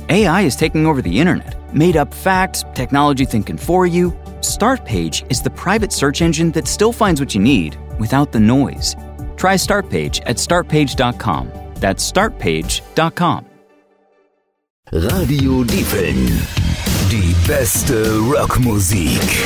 AI is taking over the internet. Made-up facts, technology thinking for you. Startpage is the private search engine that still finds what you need without the noise. Try Startpage at startpage.com. That's startpage.com. Radio Diefeln. Die beste Rockmusik.